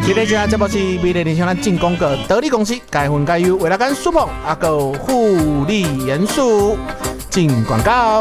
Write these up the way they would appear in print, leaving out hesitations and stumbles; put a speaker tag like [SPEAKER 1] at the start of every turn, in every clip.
[SPEAKER 1] 今日这节目是美丽人生咱进攻个得力公司该分该优为了跟苏鹏阿个护理元素进广告。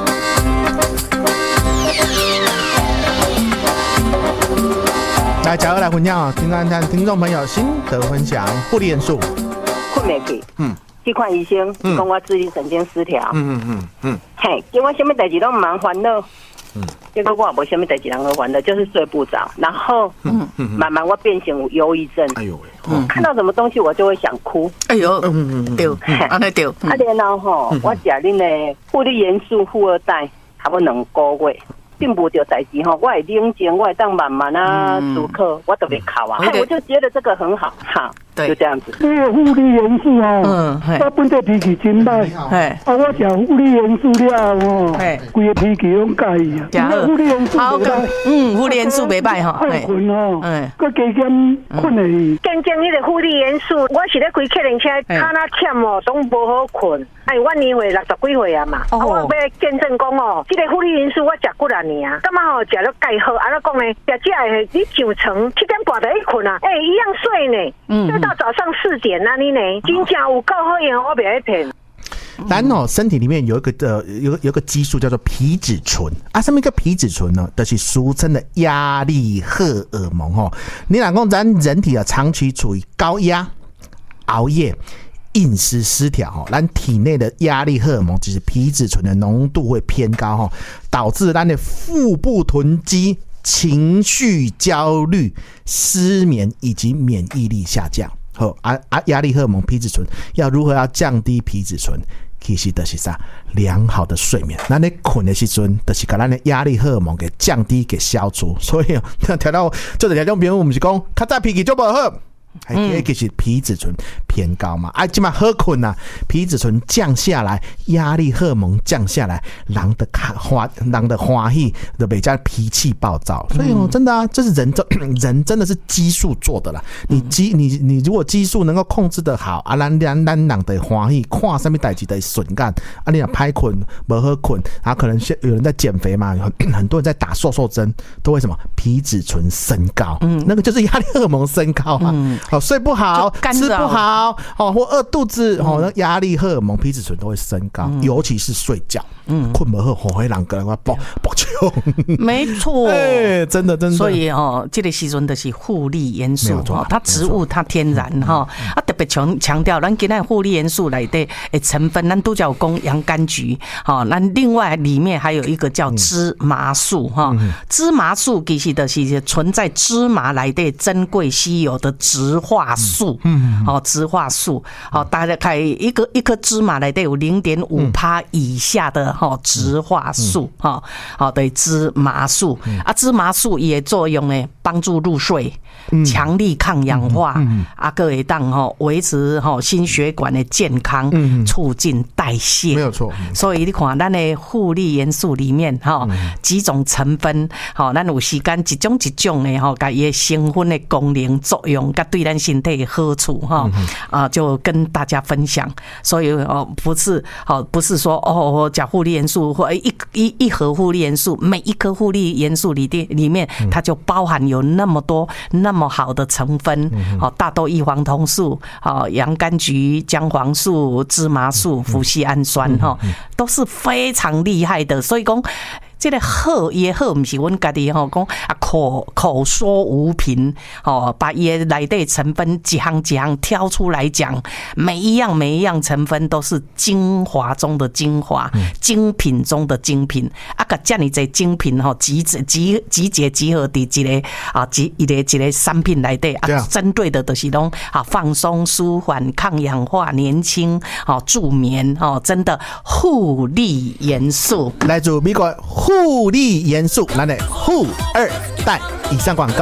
[SPEAKER 1] 来，加油来分享哦！听众朋友心得分享，护理元素。
[SPEAKER 2] 困袂去，去看医生，讲我自律神经失调，嘿，叫我什么代志都唔忙烦恼，结果我也无什么代志人好烦恼，就是睡不着，然后慢慢我变成有忧郁症，哎呦喂，看到什么东西我就会想哭，
[SPEAKER 3] 哎呦，对，安尼对，
[SPEAKER 2] 然后吼，我食恁的护理元素富二代，差不多2个月。并不着代志吼，我会冷静，我会当慢慢啊思考，我都袂哭啊。我就觉得这个很好，哈，就这样子。
[SPEAKER 4] 这个护理元素哦，我本身脾气真歹，我食护理元素了哦，规个脾气拢改伊啊。护理元素
[SPEAKER 3] 好个，护理元素袂歹吼，
[SPEAKER 4] 太困哦，佮加减困诶。
[SPEAKER 2] 见证迄个护理元素，我是咧开客人车，卡那欠哦，拢无好困。哎，我年岁60几岁啊嘛，我要见证讲哦，这个护理元素我食几啊年啊，干嘛吼食了介好？安怎讲呢？食这个你上床7点半就去困啊，一样睡呢，睡到早上4点啊，你呢？真正有够好用，我袂爱骗。
[SPEAKER 1] 咱身体里面有一个激素叫做皮质醇啊，什么一个皮质醇呢？就是俗称的压力荷尔蒙哦。你若讲咱人体长期处于高压、熬夜、饮食失调，咱体内的压力荷尔蒙就是皮质醇的浓度会偏高，导致咱的腹部囤积、情绪焦虑、失眠以及免疫力下降。压力荷尔蒙皮质醇要如何降低皮质醇？其实就是啥良好的睡眠，咱咧困的时阵，就是把咱的压力荷尔蒙给降低、给消除。所以调到就是调种朋友，我们是讲，较早脾气就不好。其实皮质醇偏高嘛，现在好困啊，皮质醇降下来，压力荷尔蒙降下来，人的欢喜就比较脾气暴躁，所以真的啊，这是人真的是激素做的啦。你如果激素能够控制得好啊，咱人的欢喜，看什么代志的顺感啊，你若歹困不好困啊，可能有人在减肥嘛，很多人在打瘦针，都为什么皮质醇升高？那个就是压力荷尔蒙升高啊。睡不好，吃不好，或饿肚子，那压力荷尔蒙、皮质醇都会升高，尤其是睡觉，困不好，会让个人爆穷。
[SPEAKER 3] 没错，
[SPEAKER 1] 真的。
[SPEAKER 3] 所以这个时阵就是护理元素，它植物它天然啊，特别强调，咱今天护理元素来的成分，咱都叫讲洋甘菊，那另外里面还有一个叫芝麻素芝麻素其实就是存在芝麻来的珍贵稀有的植化素，植化素，大概看一颗芝麻内底有0.5% 以下的植化素，对，芝麻素啊，芝麻素也作用呢，帮助入睡，强力抗氧化，各会当维持心血管的健康，促进代谢，
[SPEAKER 1] 没有错。
[SPEAKER 3] 所以你看，咱的护理元素里面几种成分，咱有时间一种一种的甲伊的成分的功能作用，甲对咱身体的好处就跟大家分享。所以不是说我讲护理元素或一盒护理元素，每一颗护理元素里面它就包含有那么多那么好的成分，大豆异黄酮素、洋甘菊、姜黄素、芝麻素、脯系氨酸都是非常厉害的。所以讲这个好也好，不是阮家己讲口说无凭，把伊的内底成分一项一项挑出来讲，每一样成分都是精华中的精华，精品中的精品，甲这么多精品集结集合伫一个产品内底针对的就是拢放松、舒缓、抗氧化、年轻、助眠，真的护理元素，
[SPEAKER 1] 来自美国护理元素，咱的富二代。以上广告